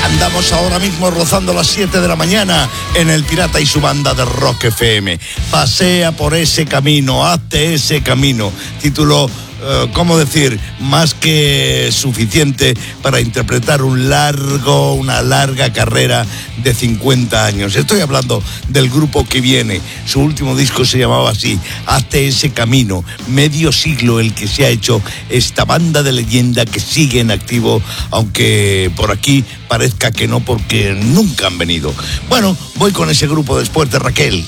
Andamos ahora mismo rozando las 7 de la mañana en El Pirata y su banda de Rock FM. Pasea por ese camino, hazte ese camino. Título, ¿cómo decir? Más que suficiente para interpretar una larga carrera de 50 años. Estoy hablando del grupo que viene. Su último disco se llamaba así, Hazte ese camino. Medio siglo el que se ha hecho esta banda de leyenda que sigue en activo, aunque por aquí parezca que no, porque nunca han venido. Bueno, voy con ese grupo después de Raquel.